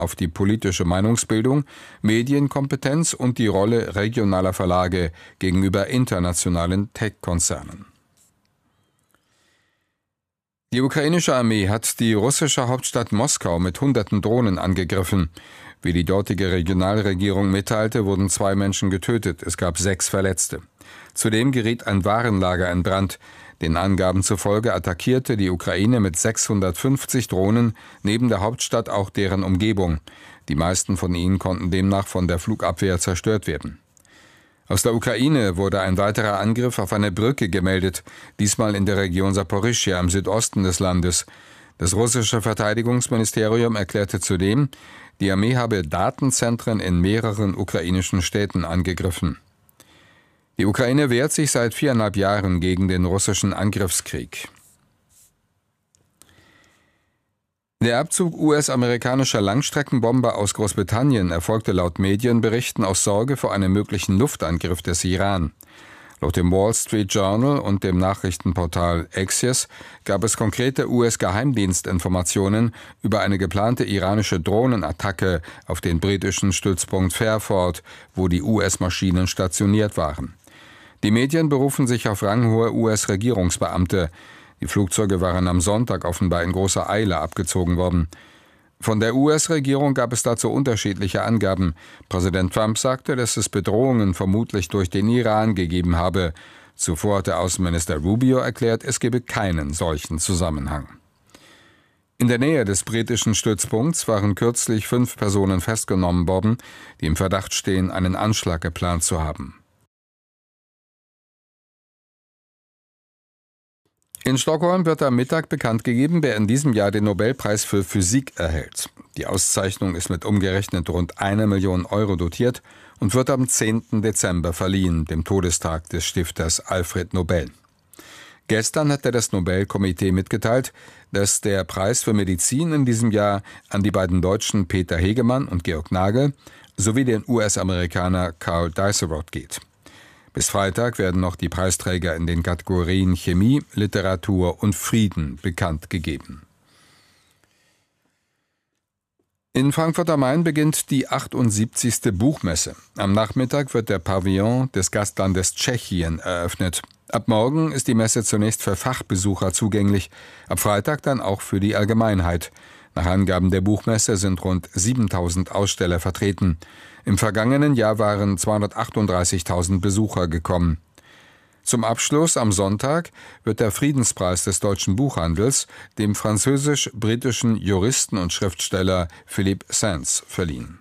auf die politische Meinungsbildung, Medienkompetenz und die Rolle regionaler Verlage gegenüber internationalen Tech-Konzernen. Die ukrainische Armee hat die russische Hauptstadt Moskau mit Hunderten Drohnen angegriffen. Wie die dortige Regionalregierung mitteilte, wurden 2 Menschen getötet, es gab 6 Verletzte. Zudem geriet ein Warenlager in Brand. Den Angaben zufolge attackierte die Ukraine mit 650 Drohnen neben der Hauptstadt auch deren Umgebung. Die meisten von ihnen konnten demnach von der Flugabwehr zerstört werden. Aus der Ukraine wurde ein weiterer Angriff auf eine Brücke gemeldet, diesmal in der Region Saporischschja im Südosten des Landes. Das russische Verteidigungsministerium erklärte zudem, die Armee habe Datenzentren in mehreren ukrainischen Städten angegriffen. Die Ukraine wehrt sich seit 4,5 Jahren gegen den russischen Angriffskrieg. Der Abzug US-amerikanischer Langstreckenbomber aus Großbritannien erfolgte laut Medienberichten aus Sorge vor einem möglichen Luftangriff des Iran. Laut dem Wall Street Journal und dem Nachrichtenportal Axios gab es konkrete US-Geheimdienstinformationen über eine geplante iranische Drohnenattacke auf den britischen Stützpunkt Fairford, wo die US-Maschinen stationiert waren. Die Medien berufen sich auf ranghohe US-Regierungsbeamte. Die Flugzeuge waren am Sonntag offenbar in großer Eile abgezogen worden. Von der US-Regierung gab es dazu unterschiedliche Angaben. Präsident Trump sagte, dass es Bedrohungen vermutlich durch den Iran gegeben habe. Zuvor hatte Außenminister Rubio erklärt, es gebe keinen solchen Zusammenhang. In der Nähe des britischen Stützpunkts waren kürzlich 5 Personen festgenommen worden, die im Verdacht stehen, einen Anschlag geplant zu haben. In Stockholm wird am Mittag bekannt gegeben, wer in diesem Jahr den Nobelpreis für Physik erhält. Die Auszeichnung ist mit umgerechnet rund 1 Million Euro dotiert und wird am 10. Dezember verliehen, dem Todestag des Stifters Alfred Nobel. Gestern hatte das Nobelkomitee mitgeteilt, dass der Preis für Medizin in diesem Jahr an die beiden Deutschen Peter Hegemann und Georg Nagel sowie den US-Amerikaner Carl Dieselrod geht. Bis Freitag werden noch die Preisträger in den Kategorien Chemie, Literatur und Frieden bekannt gegeben. In Frankfurt am Main beginnt die 78. Buchmesse. Am Nachmittag wird der Pavillon des Gastlandes Tschechien eröffnet. Ab morgen ist die Messe zunächst für Fachbesucher zugänglich, ab Freitag dann auch für die Allgemeinheit. Nach Angaben der Buchmesse sind rund 7.000 Aussteller vertreten. Im vergangenen Jahr waren 238.000 Besucher gekommen. Zum Abschluss am Sonntag wird der Friedenspreis des deutschen Buchhandels dem französisch-britischen Juristen und Schriftsteller Philippe Sands verliehen.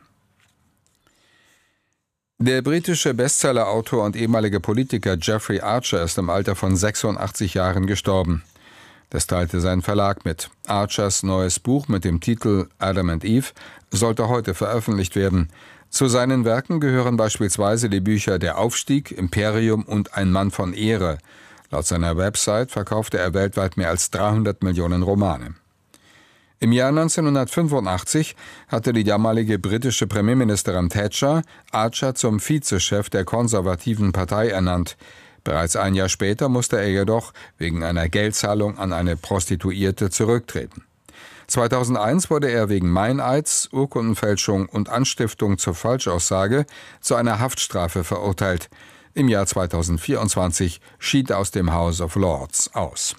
Der britische Bestsellerautor und ehemalige Politiker Jeffrey Archer ist im Alter von 86 Jahren gestorben. Das teilte sein Verlag mit. Archers neues Buch mit dem Titel Adam and Eve sollte heute veröffentlicht werden. Zu seinen Werken gehören beispielsweise die Bücher Der Aufstieg, Imperium und Ein Mann von Ehre. Laut seiner Website verkaufte er weltweit mehr als 300 Millionen Romane. Im Jahr 1985 hatte die damalige britische Premierministerin Thatcher Archer zum Vizechef der konservativen Partei ernannt. Bereits ein Jahr später musste er jedoch wegen einer Geldzahlung an eine Prostituierte zurücktreten. 2001 wurde er wegen Meineids, Urkundenfälschung und Anstiftung zur Falschaussage zu einer Haftstrafe verurteilt. Im Jahr 2024 schied er aus dem House of Lords aus.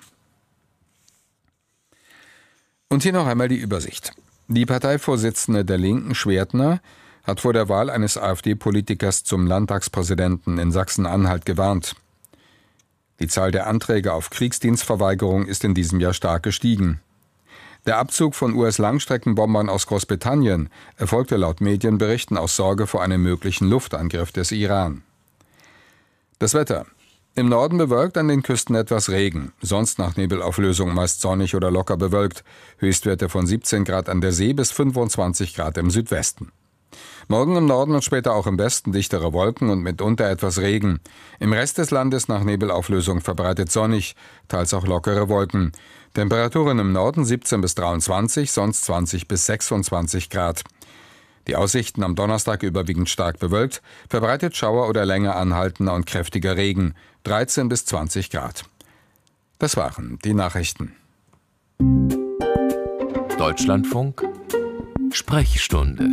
Und hier noch einmal die Übersicht. Die Parteivorsitzende der Linken, Schwertner, hat vor der Wahl eines AfD-Politikers zum Landtagspräsidenten in Sachsen-Anhalt gewarnt. Die Zahl der Anträge auf Kriegsdienstverweigerung ist in diesem Jahr stark gestiegen. Der Abzug von US-Langstreckenbombern aus Großbritannien erfolgte laut Medienberichten aus Sorge vor einem möglichen Luftangriff des Iran. Das Wetter. Im Norden bewölkt, an den Küsten etwas Regen. Sonst nach Nebelauflösung meist sonnig oder locker bewölkt. Höchstwerte von 17 Grad an der See bis 25 Grad im Südwesten. Morgen im Norden und später auch im Westen dichtere Wolken und mitunter etwas Regen. Im Rest des Landes nach Nebelauflösung verbreitet sonnig, teils auch lockere Wolken. Temperaturen im Norden 17 bis 23, sonst 20 bis 26 Grad. Die Aussichten am Donnerstag überwiegend stark bewölkt, verbreitet Schauer oder länger anhaltender und kräftiger Regen, 13 bis 20 Grad. Das waren die Nachrichten. Deutschlandfunk Sprechstunde.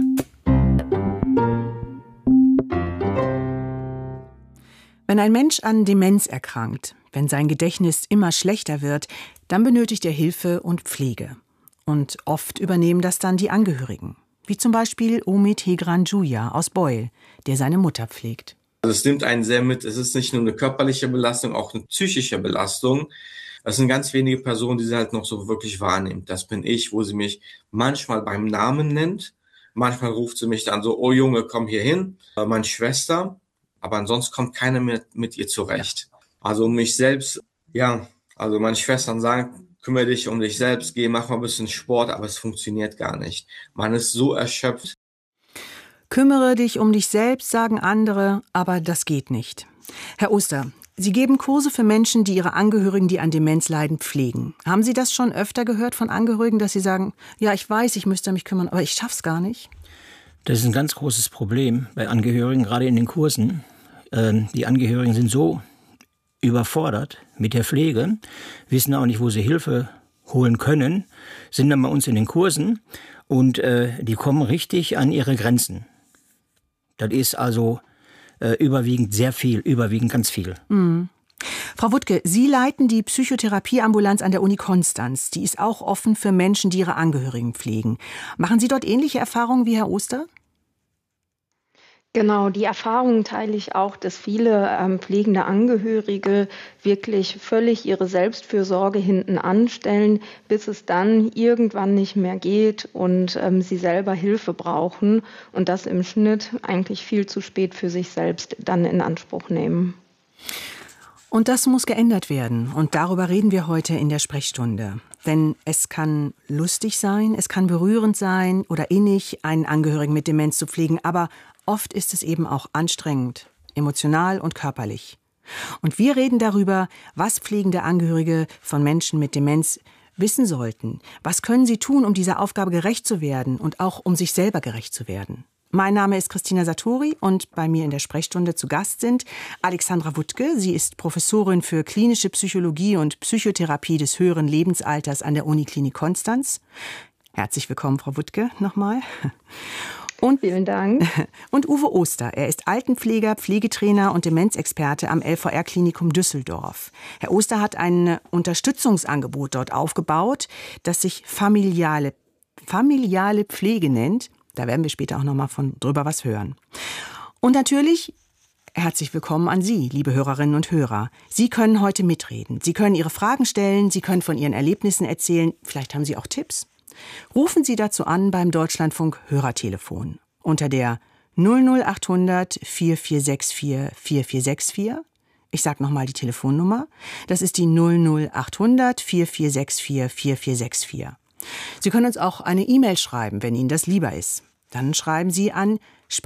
Wenn ein Mensch an Demenz erkrankt, wenn sein Gedächtnis immer schlechter wird, dann benötigt er Hilfe und Pflege. Und oft übernehmen das dann die Angehörigen. Wie zum Beispiel Omid Hegran-Juja aus Beul, der seine Mutter pflegt. Also es nimmt einen sehr mit. Es ist nicht nur eine körperliche Belastung, auch eine psychische Belastung. Das sind ganz wenige Personen, die sie halt noch so wirklich wahrnimmt. Das bin ich, wo sie mich manchmal beim Namen nennt. Manchmal ruft sie mich dann so, oh Junge, komm hier hin. Meine Schwester. Aber ansonsten kommt keiner mehr mit ihr zurecht. Also um mich selbst, also meine Schwestern sagen, kümmere dich um dich selbst, geh, mach mal ein bisschen Sport, aber es funktioniert gar nicht. Man ist so erschöpft. Kümmere dich um dich selbst, sagen andere, aber das geht nicht. Herr Oster, Sie geben Kurse für Menschen, die ihre Angehörigen, die an Demenz leiden, pflegen. Haben Sie das schon öfter gehört von Angehörigen, dass sie sagen, ja, ich weiß, ich müsste mich kümmern, aber ich schaff's gar nicht? Das ist ein ganz großes Problem bei Angehörigen, gerade in den Kursen. Die Angehörigen sind so überfordert mit der Pflege, wissen auch nicht, wo sie Hilfe holen können, sind dann bei uns in den Kursen und die kommen richtig an ihre Grenzen. Das ist also überwiegend sehr viel, überwiegend ganz viel. Mhm. Frau Wuttke, Sie leiten die Psychotherapieambulanz an der Uni Konstanz. Die ist auch offen für Menschen, die ihre Angehörigen pflegen. Machen Sie dort ähnliche Erfahrungen wie Herr Oster? Genau, die Erfahrungen teile ich auch, dass viele pflegende Angehörige wirklich völlig ihre Selbstfürsorge hinten anstellen, bis es dann irgendwann nicht mehr geht und sie selber Hilfe brauchen und das im Schnitt eigentlich viel zu spät für sich selbst dann in Anspruch nehmen. Und das muss geändert werden. Und darüber reden wir heute in der Sprechstunde. Denn es kann lustig sein, es kann berührend sein oder innig, einen Angehörigen mit Demenz zu pflegen, aber oft ist es eben auch anstrengend, emotional und körperlich. Und wir reden darüber, was pflegende Angehörige von Menschen mit Demenz wissen sollten. Was können sie tun, um dieser Aufgabe gerecht zu werden und auch um sich selber gerecht zu werden? Mein Name ist Christina Satori und bei mir in der Sprechstunde zu Gast sind Alexandra Wuttke. Sie ist Professorin für klinische Psychologie und Psychotherapie des höheren Lebensalters an der Uniklinik Konstanz. Herzlich willkommen, Frau Wuttke, nochmal. Und, vielen Dank. Und Uwe Oster. Er ist Altenpfleger, Pflegetrainer und Demenzexperte am LVR-Klinikum Düsseldorf. Herr Oster hat ein Unterstützungsangebot dort aufgebaut, das sich familiale Pflege nennt. Da werden wir später auch noch mal drüber was hören. Und natürlich herzlich willkommen an Sie, liebe Hörerinnen und Hörer. Sie können heute mitreden. Sie können Ihre Fragen stellen, Sie können von Ihren Erlebnissen erzählen. Vielleicht haben Sie auch Tipps. Rufen Sie dazu an beim Deutschlandfunk Hörertelefon unter der 00800 4464 4464. Ich sage nochmal die Telefonnummer. Das ist die 00800 4464 4464. Sie können uns auch eine E-Mail schreiben, wenn Ihnen das lieber ist. Dann schreiben Sie an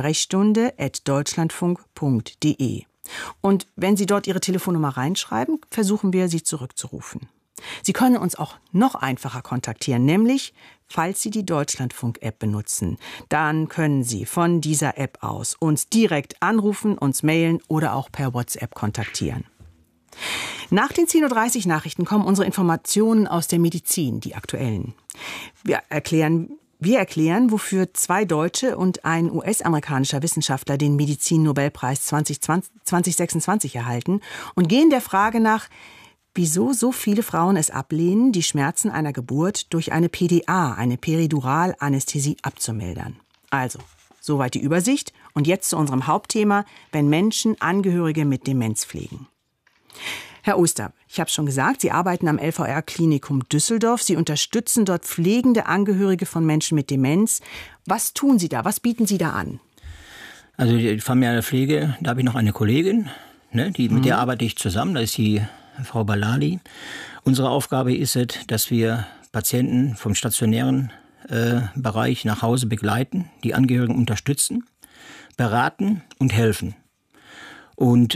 sprechstunde@deutschlandfunk.de. Und wenn Sie dort Ihre Telefonnummer reinschreiben, versuchen wir, Sie zurückzurufen. Sie können uns auch noch einfacher kontaktieren, nämlich, falls Sie die Deutschlandfunk-App benutzen. Dann können Sie von dieser App aus uns direkt anrufen, uns mailen oder auch per WhatsApp kontaktieren. Nach den 10:30 Uhr Nachrichten kommen unsere Informationen aus der Medizin, die aktuellen. Wir erklären, wofür 2 Deutsche und ein US-amerikanischer Wissenschaftler den Medizin-Nobelpreis 2026 erhalten und gehen der Frage nach, wieso so viele Frauen es ablehnen, die Schmerzen einer Geburt durch eine PDA, eine Periduralanästhesie, abzumildern. Also, soweit die Übersicht. Und jetzt zu unserem Hauptthema, wenn Menschen Angehörige mit Demenz pflegen. Herr Oster, ich habe schon gesagt, Sie arbeiten am LVR-Klinikum Düsseldorf. Sie unterstützen dort pflegende Angehörige von Menschen mit Demenz. Was tun Sie da? Was bieten Sie da an? Also die familiäre Pflege, da habe ich noch eine Kollegin, mit der arbeite ich zusammen. Das ist die Frau Balali. Unsere Aufgabe ist es, dass wir Patienten vom stationären Bereich nach Hause begleiten, die Angehörigen unterstützen, beraten und helfen. Und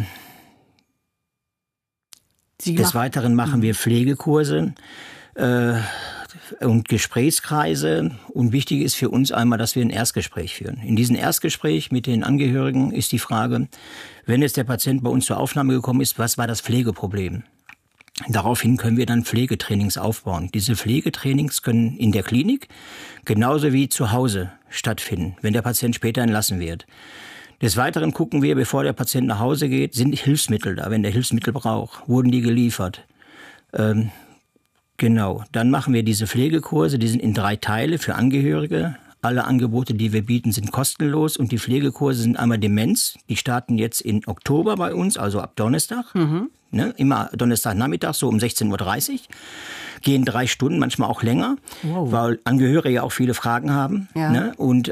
des Weiteren machen wir Pflegekurse und Gesprächskreise. Und wichtig ist für uns einmal, dass wir ein Erstgespräch führen. In diesem Erstgespräch mit den Angehörigen ist die Frage, wenn jetzt der Patient bei uns zur Aufnahme gekommen ist, was war das Pflegeproblem? Daraufhin können wir dann Pflegetrainings aufbauen. Diese Pflegetrainings können in der Klinik genauso wie zu Hause stattfinden, wenn der Patient später entlassen wird. Des Weiteren gucken wir, bevor der Patient nach Hause geht, sind Hilfsmittel da, wenn der Hilfsmittel braucht, wurden die geliefert. Genau, dann machen wir diese Pflegekurse, die sind in 3 Teile für Angehörige. Alle Angebote, die wir bieten, sind kostenlos und die Pflegekurse sind einmal Demenz. Die starten jetzt in Oktober bei uns, also ab Donnerstag. Ne, immer Donnerstagnachmittag, so um 16:30 Uhr. Gehen 3 Stunden, manchmal auch länger, weil Angehörige ja auch viele Fragen haben. Ja. Ne, und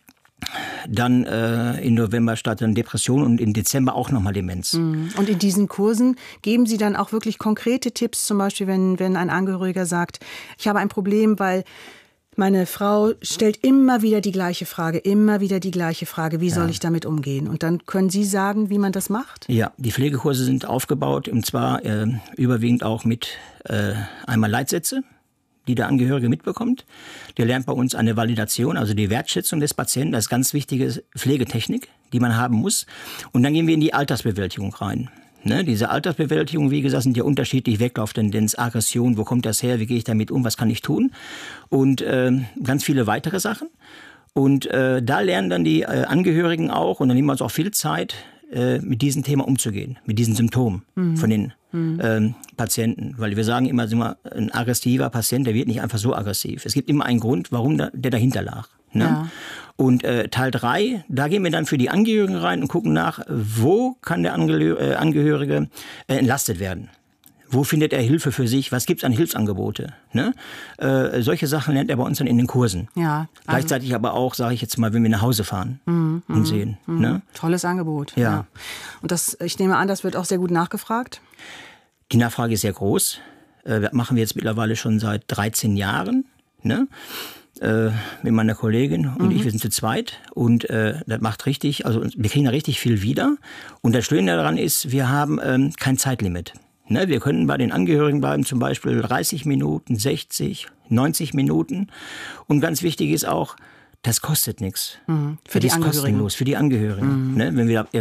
dann in November startet dann Depression und im Dezember auch nochmal Demenz. Und in diesen Kursen geben Sie dann auch wirklich konkrete Tipps, zum Beispiel wenn ein Angehöriger sagt, ich habe ein Problem, weil meine Frau stellt immer wieder die gleiche Frage, wie soll ich damit umgehen? Und dann können Sie sagen, wie man das macht? Ja, die Pflegekurse sind aufgebaut, und zwar überwiegend auch mit einmal Leitsätze, die der Angehörige mitbekommt. Der lernt bei uns eine Validation, also die Wertschätzung des Patienten, das ist ganz wichtige Pflegetechnik, die man haben muss. Und dann gehen wir in die Alltagsbewältigung rein. Ne, diese Alltagsbewältigung, wie gesagt, sind ja unterschiedlich. Weglauftendenz, Aggression, wo kommt das her, wie gehe ich damit um, was kann ich tun? Und ganz viele weitere Sachen. Und da lernen dann die Angehörigen auch, und dann nehmen wir uns auch viel Zeit, mit diesem Thema umzugehen, mit diesen Symptomen von den Patienten. Weil wir sagen immer, ein aggressiver Patient, der wird nicht einfach so aggressiv. Es gibt immer einen Grund, warum der dahinter lag. Ne? Ja. Und Teil 3, da gehen wir dann für die Angehörigen rein und gucken nach, wo kann der Angehörige entlastet werden. Wo findet er Hilfe für sich? Was gibt es an Hilfsangebote? Ne? Solche Sachen lernt er bei uns dann in den Kursen. Ja, also gleichzeitig aber auch, sage ich jetzt mal, wenn wir nach Hause fahren und sehen. Ne? Tolles Angebot. Ja. Und ich nehme an, das wird auch sehr gut nachgefragt? Die Nachfrage ist sehr groß. Das machen wir jetzt mittlerweile schon seit 13 Jahren. Ne? Mit meiner Kollegin und ich, wir sind zu zweit, und das macht richtig, also wir kriegen da richtig viel wieder. Und das Schöne daran ist, wir haben kein Zeitlimit. Ne, wir können bei den Angehörigen bleiben, zum Beispiel 30 Minuten, 60, 90 Minuten. Und ganz wichtig ist auch, das kostet nichts. Für die Angehörigen. Kostenlos für die Angehörigen. Ne, wenn wir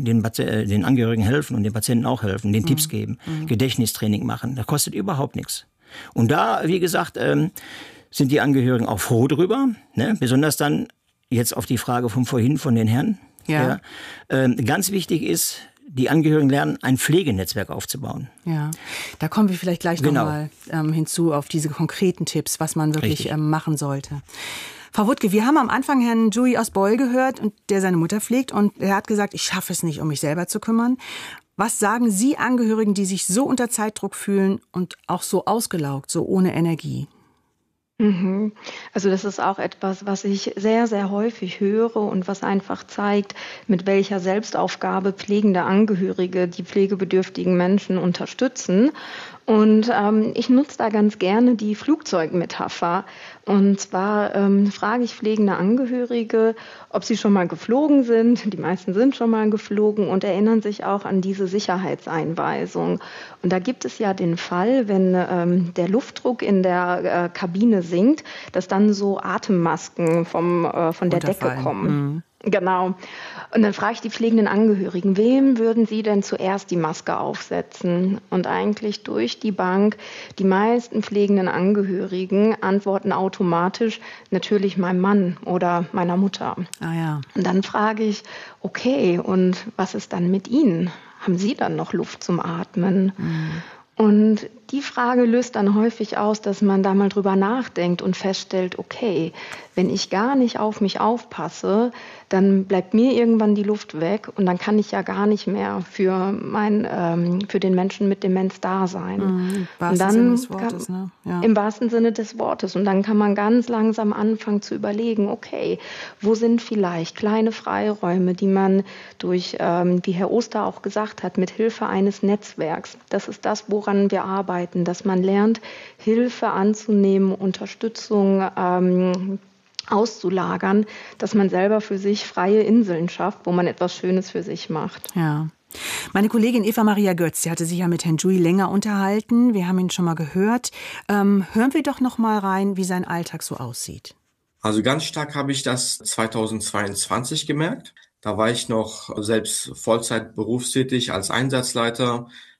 den Angehörigen helfen und den Patienten auch helfen, den Tipps geben, Gedächtnistraining machen, das kostet überhaupt nichts. Und da, wie gesagt, sind die Angehörigen auch froh drüber. Ne? Besonders dann jetzt auf die Frage von vorhin von den Herren. Ja. Ganz wichtig ist, die Angehörigen lernen, ein Pflegenetzwerk aufzubauen. Ja, da kommen wir vielleicht gleich nochmal hinzu auf diese konkreten Tipps, was man wirklich machen sollte. Frau Wuttke, wir haben am Anfang Herrn Dewey aus Beul gehört, und der seine Mutter pflegt, und er hat gesagt, ich schaffe es nicht, um mich selber zu kümmern. Was sagen Sie Angehörigen, die sich so unter Zeitdruck fühlen und auch so ausgelaugt, so ohne Energie? Also das ist auch etwas, was ich sehr, sehr häufig höre und was einfach zeigt, mit welcher Selbstaufgabe pflegende Angehörige die pflegebedürftigen Menschen unterstützen. Und ich nutze da ganz gerne die Flugzeugmetapher. Und zwar frage ich pflegende Angehörige, ob sie schon mal geflogen sind. Die meisten sind schon mal geflogen und erinnern sich auch an diese Sicherheitseinweisung. Und da gibt es ja den Fall, wenn der Luftdruck in der Kabine sinkt, dass dann so Atemmasken von der Decke kommen. Genau. Und dann frage ich die pflegenden Angehörigen, wem würden Sie denn zuerst die Maske aufsetzen? Und eigentlich durch die Bank, die meisten pflegenden Angehörigen antworten automatisch, natürlich meinem Mann oder meiner Mutter. Ah ja. Und dann frage ich, okay, und was ist dann mit Ihnen? Haben Sie dann noch Luft zum Atmen? Und die Frage löst dann häufig aus, dass man da mal drüber nachdenkt und feststellt, okay, wenn ich gar nicht auf mich aufpasse, dann bleibt mir irgendwann die Luft weg und dann kann ich ja gar nicht mehr für den Menschen mit Demenz da sein. Im wahrsten Sinne des Wortes, ne? Ja. Im wahrsten Sinne des Wortes. Und dann kann man ganz langsam anfangen zu überlegen, okay, wo sind vielleicht kleine Freiräume, die man durch, wie Herr Oster auch gesagt hat, mit Hilfe eines Netzwerks, das ist das, woran wir arbeiten, dass man lernt, Hilfe anzunehmen, Unterstützung auszulagern, dass man selber für sich freie Inseln schafft, wo man etwas Schönes für sich macht. Ja. Meine Kollegin Eva Maria Götz, die hatte sich ja mit Herrn Dewey länger unterhalten. Wir haben ihn schon mal gehört. Hören wir doch noch mal rein, wie sein Alltag so aussieht. Also ganz stark habe ich das 2022 gemerkt. Da war ich noch selbst Vollzeit berufstätig als Einsatzleiter.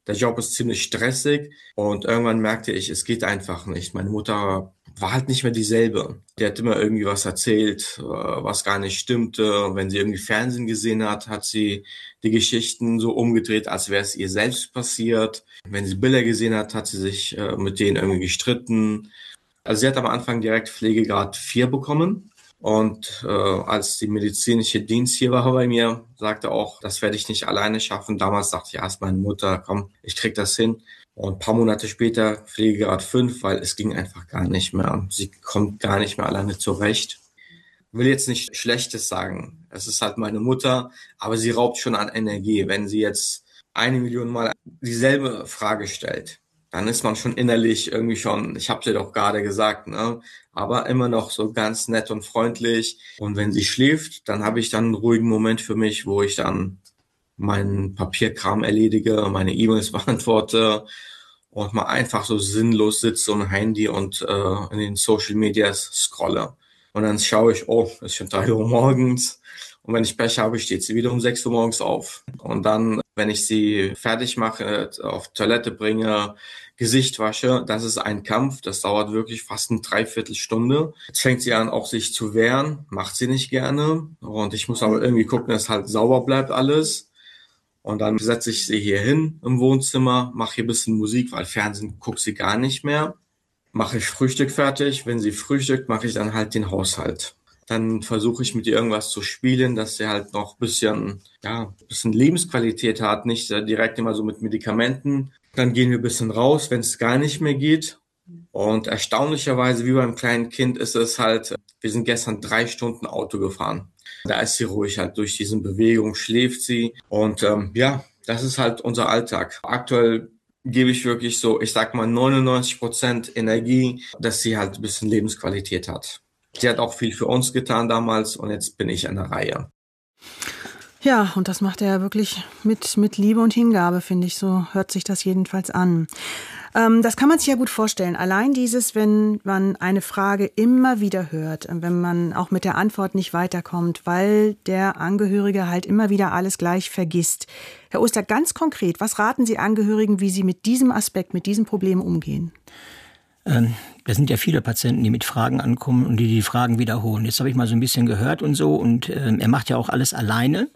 Der Job ist ziemlich stressig und irgendwann merkte ich, es geht einfach nicht. Meine Mutter war halt nicht mehr dieselbe. Die hat immer irgendwie was erzählt, was gar nicht stimmte. Wenn sie irgendwie Fernsehen gesehen hat, hat sie die Geschichten so umgedreht, als wäre es ihr selbst passiert. Wenn sie Bilder gesehen hat, hat sie sich mit denen irgendwie gestritten. Also sie hat am Anfang direkt Pflegegrad 4 bekommen. Und als die medizinische Dienst hier war bei mir, sagte auch, das werde ich nicht alleine schaffen. Damals dachte ich, ja, ist meine Mutter, komm, ich krieg das hin. Und ein paar Monate später Pflegegrad 5, weil es ging einfach gar nicht mehr. Sie kommt gar nicht mehr alleine zurecht. Ich will jetzt nicht Schlechtes sagen. Es ist halt meine Mutter, aber sie raubt schon an Energie. Wenn sie jetzt 1 Million Mal dieselbe Frage stellt, dann ist man schon innerlich irgendwie schon, ich habe dir doch gerade gesagt, ne? Aber immer noch so ganz nett und freundlich. Und wenn sie schläft, dann habe ich dann einen ruhigen Moment für mich, wo ich dann meinen Papierkram erledige, meine E-Mails beantworte und mal einfach so sinnlos sitze am Handy und in den Social Medias scrolle. Und dann schaue ich, oh, es ist schon 3 Uhr morgens. Und wenn ich Pech habe, steht sie wieder um 6 Uhr morgens auf. Und dann, wenn ich sie fertig mache, auf Toilette bringe, Gesicht wasche, das ist ein Kampf. Das dauert wirklich fast eine Dreiviertelstunde. Jetzt fängt sie an, auch sich zu wehren. Macht sie nicht gerne. Und ich muss aber irgendwie gucken, dass halt sauber bleibt alles. Und dann setze ich sie hier hin im Wohnzimmer, mache hier ein bisschen Musik, weil Fernsehen guckt sie gar nicht mehr. Mache ich Frühstück fertig. Wenn sie frühstückt, mache ich dann halt den Haushalt. Dann versuche ich mit ihr irgendwas zu spielen, dass sie halt noch ein bisschen Lebensqualität hat, nicht direkt immer so mit Medikamenten. Dann gehen wir ein bisschen raus, wenn es gar nicht mehr geht. Und erstaunlicherweise, wie beim kleinen Kind, ist es halt, wir sind gestern 3 Stunden Auto gefahren. Da ist sie ruhig halt, durch diese Bewegung schläft sie. Und das ist halt unser Alltag. Aktuell gebe ich wirklich so, ich sag mal 99% Energie, dass sie halt ein bisschen Lebensqualität hat. Sie hat auch viel für uns getan damals und jetzt bin ich an der Reihe. Ja, und das macht er wirklich mit Liebe und Hingabe, finde ich. So hört sich das jedenfalls an. Das kann man sich ja gut vorstellen. Allein dieses, wenn man eine Frage immer wieder hört, wenn man auch mit der Antwort nicht weiterkommt, weil der Angehörige halt immer wieder alles gleich vergisst. Herr Oster, ganz konkret, was raten Sie Angehörigen, wie sie mit diesem Aspekt, mit diesem Problem umgehen? Da sind ja viele Patienten, die mit Fragen ankommen und die Fragen wiederholen. Jetzt habe ich mal so ein bisschen gehört und so und er macht ja auch alles alleine.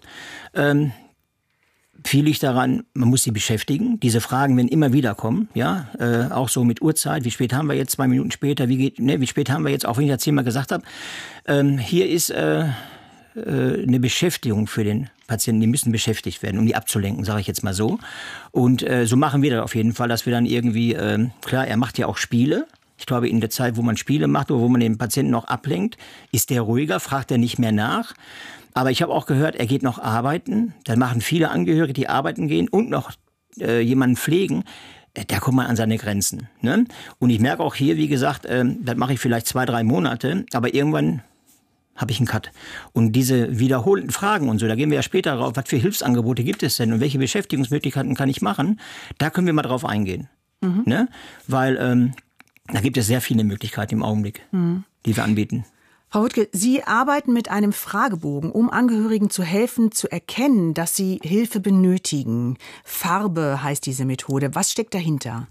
Viel liegt daran, man muss sie beschäftigen. Diese Fragen werden immer wieder kommen, ja, auch so mit Uhrzeit. Wie spät haben wir jetzt? 2 Minuten später. Wie spät haben wir jetzt? Auch wenn ich das 10-mal gesagt habe. Hier ist eine Beschäftigung für den Patienten. Die müssen beschäftigt werden, um die abzulenken, sage ich jetzt mal so. Und so machen wir das auf jeden Fall, dass wir dann irgendwie, klar, er macht ja auch Spiele. Ich glaube, in der Zeit, wo man Spiele macht oder wo man den Patienten noch ablenkt, ist der ruhiger, fragt er nicht mehr nach. Aber ich habe auch gehört, er geht noch arbeiten. Da machen viele Angehörige, die arbeiten gehen und noch jemanden pflegen. Da kommt man an seine Grenzen. Ne? Und ich merke auch hier, wie gesagt, das mache ich vielleicht 2-3 Monate, aber irgendwann habe ich einen Cut. Und diese wiederholten Fragen und so, da gehen wir ja später drauf, was für Hilfsangebote gibt es denn und welche Beschäftigungsmöglichkeiten kann ich machen? Da können wir mal drauf eingehen. Mhm. Ne? Weil da gibt es sehr viele Möglichkeiten im Augenblick, die wir anbieten. Frau Wuttke, Sie arbeiten mit einem Fragebogen, um Angehörigen zu helfen, zu erkennen, dass sie Hilfe benötigen. Farbe heißt diese Methode. Was steckt dahinter?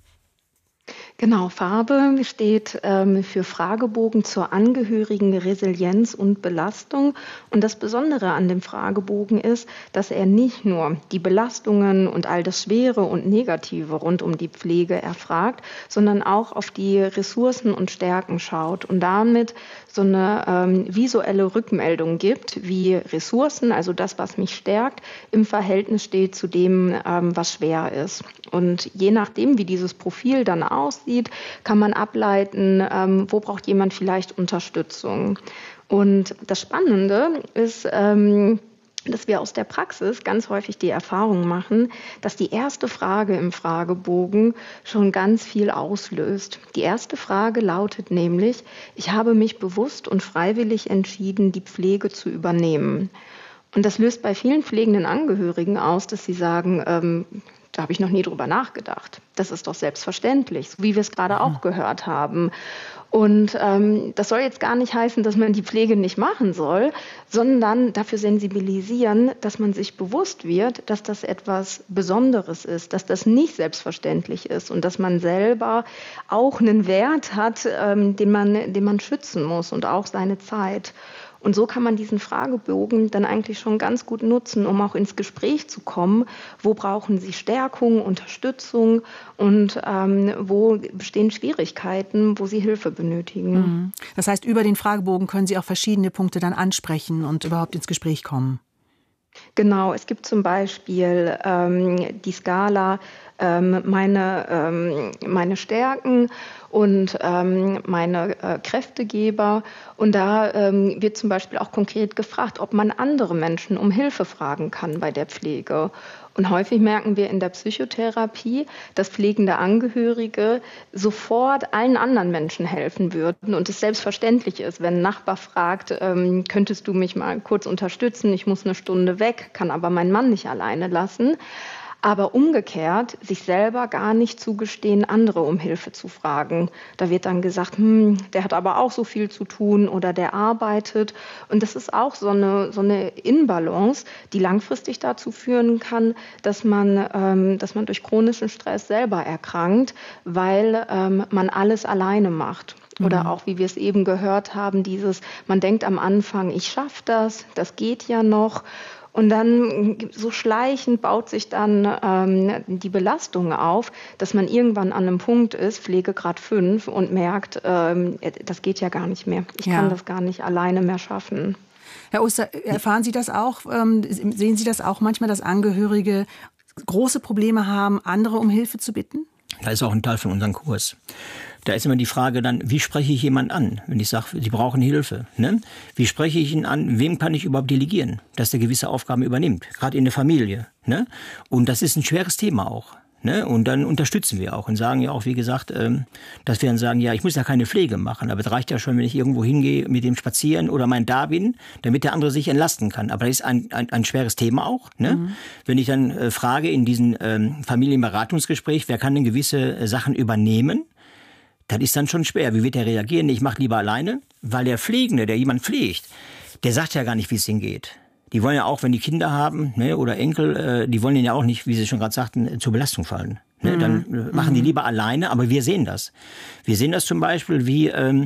Genau, Farbe steht für Fragebogen zur angehörigen Resilienz und Belastung. Und das Besondere an dem Fragebogen ist, dass er nicht nur die Belastungen und all das Schwere und Negative rund um die Pflege erfragt, sondern auch auf die Ressourcen und Stärken schaut und damit so eine visuelle Rückmeldung gibt, wie Ressourcen, also das, was mich stärkt, im Verhältnis steht zu dem, was schwer ist. Und je nachdem, wie dieses Profil dann aussieht, kann man ableiten, wo braucht jemand vielleicht Unterstützung. Und das Spannende ist, dass wir aus der Praxis ganz häufig die Erfahrung machen, dass die erste Frage im Fragebogen schon ganz viel auslöst. Die erste Frage lautet nämlich: Ich habe mich bewusst und freiwillig entschieden, die Pflege zu übernehmen. Und das löst bei vielen pflegenden Angehörigen aus, dass sie sagen, da habe ich noch nie drüber nachgedacht. Das ist doch selbstverständlich, so wie wir es gerade auch gehört haben. Und das soll jetzt gar nicht heißen, dass man die Pflege nicht machen soll, sondern dafür sensibilisieren, dass man sich bewusst wird, dass das etwas Besonderes ist, dass das nicht selbstverständlich ist und dass man selber auch einen Wert hat, den man schützen muss und auch seine Zeit. Und so kann man diesen Fragebogen dann eigentlich schon ganz gut nutzen, um auch ins Gespräch zu kommen. Wo brauchen Sie Stärkung, Unterstützung und wo bestehen Schwierigkeiten, wo Sie Hilfe benötigen? Das heißt, über den Fragebogen können Sie auch verschiedene Punkte dann ansprechen und überhaupt ins Gespräch kommen. Genau, es gibt zum Beispiel die Skala meine Stärken und meine Kräftegeber. Und da wird zum Beispiel auch konkret gefragt, ob man andere Menschen um Hilfe fragen kann bei der Pflege. Und häufig merken wir in der Psychotherapie, dass pflegende Angehörige sofort allen anderen Menschen helfen würden und es selbstverständlich ist, wenn ein Nachbar fragt, könntest du mich mal kurz unterstützen, ich muss eine Stunde weg, kann aber meinen Mann nicht alleine lassen. Aber umgekehrt sich selber gar nicht zugestehen, andere um Hilfe zu fragen. Da wird dann gesagt, der hat aber auch so viel zu tun oder der arbeitet. Und das ist auch so eine Inbalance, die langfristig dazu führen kann, dass man durch chronischen Stress selber erkrankt, weil man alles alleine macht. Oder auch, wie wir es eben gehört haben, man denkt am Anfang, ich schaffe das geht ja noch. Und dann so schleichend baut sich dann die Belastung auf, dass man irgendwann an einem Punkt ist, Pflegegrad 5, und merkt, das geht ja gar nicht mehr. Ich kann das gar nicht alleine mehr schaffen. Herr Oster, erfahren Sie das auch? Sehen Sie das auch manchmal, dass Angehörige große Probleme haben, andere um Hilfe zu bitten? Das ist auch ein Teil von unserem Kurs. Da ist immer die Frage dann, wie spreche ich jemanden an, wenn ich sage, Sie brauchen Hilfe? Ne? Wie spreche ich ihn an? Wem kann ich überhaupt delegieren, dass der gewisse Aufgaben übernimmt? Gerade in der Familie. Ne? Und das ist ein schweres Thema auch. Ne? Und dann unterstützen wir auch und sagen ja auch, wie gesagt, dass wir dann sagen, ja, ich muss ja keine Pflege machen, aber es reicht ja schon, wenn ich irgendwo hingehe mit dem spazieren oder mein da bin, damit der andere sich entlasten kann. Aber das ist ein schweres Thema auch. Ne? Wenn ich dann frage in diesem Familienberatungsgespräch, wer kann denn gewisse Sachen übernehmen, das ist dann schon schwer. Wie wird er reagieren? Ich mache lieber alleine, weil der Pflegende, der jemand pflegt, der sagt ja gar nicht, wie es ihm geht. Die wollen ja auch, wenn die Kinder haben, ne, oder Enkel, die wollen ja auch nicht, wie Sie schon gerade sagten, zur Belastung fallen. Ne? Dann machen die lieber alleine, aber wir sehen das. Wir sehen das zum Beispiel, wie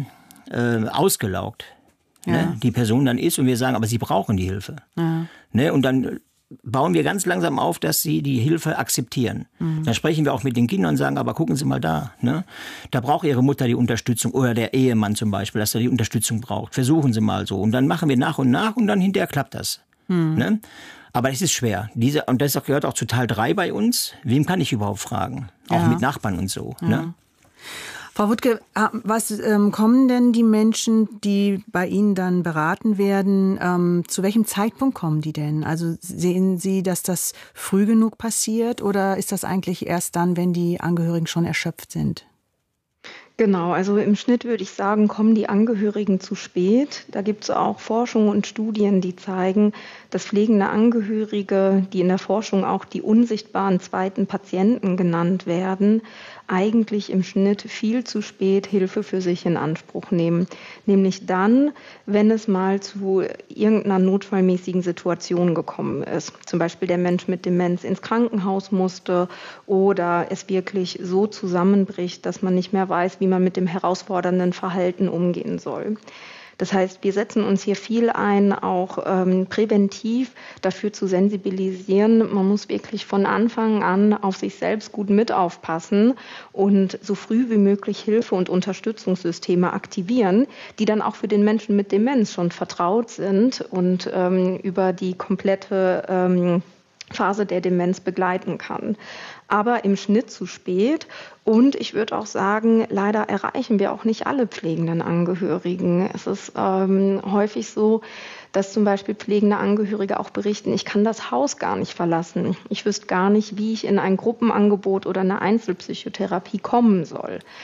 ausgelaugt die Person dann ist, und wir sagen, aber sie brauchen die Hilfe. Ne? Und dann bauen wir ganz langsam auf, dass sie die Hilfe akzeptieren. Dann sprechen wir auch mit den Kindern und sagen, aber gucken Sie mal da. Ne? Da braucht Ihre Mutter die Unterstützung oder der Ehemann zum Beispiel, dass er die Unterstützung braucht. Versuchen Sie mal so. Und dann machen wir nach und nach und dann hinterher klappt das. Ne? Aber es ist schwer. Und das gehört auch zu Teil 3 bei uns. Wem kann ich überhaupt fragen? Auch mit Nachbarn und so. Ne? Frau Wuttke, was kommen denn die Menschen, die bei Ihnen dann beraten werden, zu welchem Zeitpunkt kommen die denn? Also sehen Sie, dass das früh genug passiert, oder ist das eigentlich erst dann, wenn die Angehörigen schon erschöpft sind? Genau, also im Schnitt würde ich sagen, kommen die Angehörigen zu spät. Da gibt es auch Forschung und Studien, die zeigen, dass pflegende Angehörige, die in der Forschung auch die unsichtbaren zweiten Patienten genannt werden, eigentlich im Schnitt viel zu spät Hilfe für sich in Anspruch nehmen. Nämlich dann, wenn es mal zu irgendeiner notfallmäßigen Situation gekommen ist. Zum Beispiel der Mensch mit Demenz ins Krankenhaus musste oder es wirklich so zusammenbricht, dass man nicht mehr weiß, wie man mit dem herausfordernden Verhalten umgehen soll. Das heißt, wir setzen uns hier viel ein, auch präventiv dafür zu sensibilisieren. Man muss wirklich von Anfang an auf sich selbst gut mit aufpassen und so früh wie möglich Hilfe- und Unterstützungssysteme aktivieren, die dann auch für den Menschen mit Demenz schon vertraut sind und über die komplette Phase der Demenz begleiten kann. Aber im Schnitt zu spät. Und ich würde auch sagen, leider erreichen wir auch nicht alle pflegenden Angehörigen. Es ist häufig so, dass zum Beispiel pflegende Angehörige auch berichten, ich kann das Haus gar nicht verlassen. Ich wüsste gar nicht, wie ich in ein Gruppenangebot oder eine Einzelpsychotherapie kommen soll.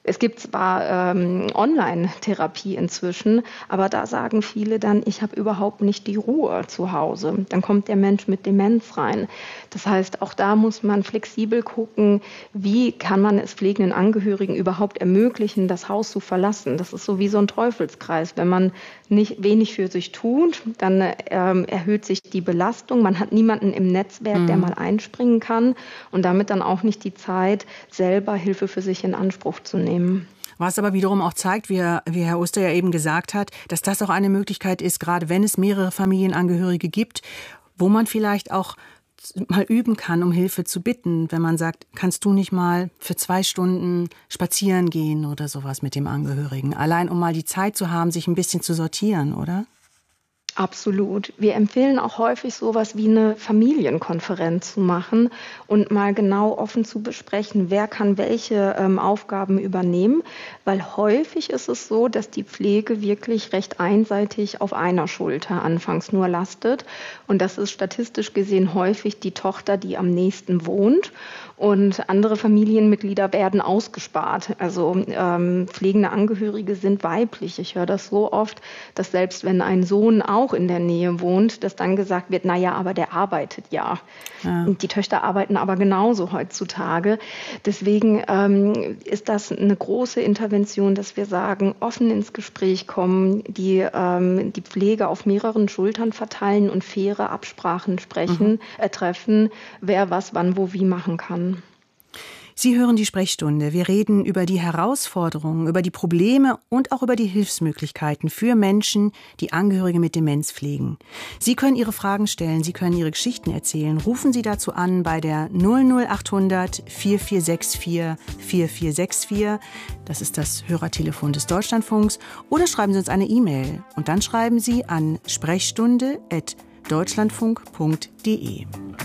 Es gibt zwar Online-Therapie inzwischen, aber da sagen viele dann, ich habe überhaupt nicht die Ruhe zu Hause. Dann kommt der Mensch mit Demenz rein. Das heißt, auch da muss man flexibel gucken, wie kann man es pflegenden Angehörigen überhaupt ermöglichen, das Haus zu verlassen. Das ist so wie so ein Teufelskreis. Wenn man nicht wenig für sich tut, dann erhöht sich die Belastung. Man hat niemanden im Netzwerk, der mal einspringen kann und damit dann auch nicht die Zeit, selber Hilfe für sich in Anspruch zu nehmen. Was aber wiederum auch zeigt, wie Herr Oster ja eben gesagt hat, dass das auch eine Möglichkeit ist, gerade wenn es mehrere Familienangehörige gibt, wo man vielleicht auch mal üben kann, um Hilfe zu bitten, wenn man sagt, kannst du nicht mal für 2 Stunden spazieren gehen oder sowas mit dem Angehörigen, allein um mal die Zeit zu haben, sich ein bisschen zu sortieren, oder? Absolut. Wir empfehlen auch häufig sowas wie eine Familienkonferenz zu machen und mal genau offen zu besprechen, wer kann welche Aufgaben übernehmen, weil häufig ist es so, dass die Pflege wirklich recht einseitig auf einer Schulter anfangs nur lastet und das ist statistisch gesehen häufig die Tochter, die am nächsten wohnt und andere Familienmitglieder werden ausgespart. Also pflegende Angehörige sind weiblich. Ich höre das so oft, dass selbst wenn ein Sohn auch in der Nähe wohnt, dass dann gesagt wird, naja, aber der arbeitet ja. Und die Töchter arbeiten aber genauso heutzutage. Deswegen ist das eine große Intervention, dass wir sagen, offen ins Gespräch kommen, die Pflege auf mehreren Schultern verteilen und faire Absprachen treffen, wer was, wann, wo, wie machen kann. Sie hören die Sprechstunde. Wir reden über die Herausforderungen, über die Probleme und auch über die Hilfsmöglichkeiten für Menschen, die Angehörige mit Demenz pflegen. Sie können Ihre Fragen stellen, Sie können Ihre Geschichten erzählen. Rufen Sie dazu an bei der 00800 4464 4464. Das ist das Hörertelefon des Deutschlandfunks. Oder schreiben Sie uns eine E-Mail. Und dann schreiben Sie an sprechstunde@deutschlandfunk.de.